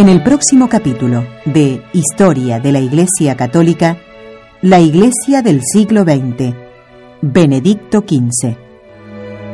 En el próximo capítulo de Historia de la Iglesia Católica, la Iglesia del siglo XX, Benedicto XV.